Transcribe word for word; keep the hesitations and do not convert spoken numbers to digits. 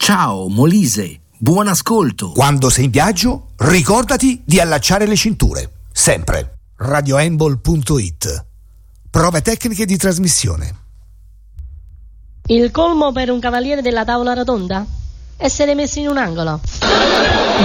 Ciao Molise, buon ascolto. Quando sei in viaggio, ricordati di allacciare le cinture, sempre. radioembol punto it. Prove tecniche di trasmissione. Il colmo per un cavaliere della tavola rotonda? Essere messo in un angolo.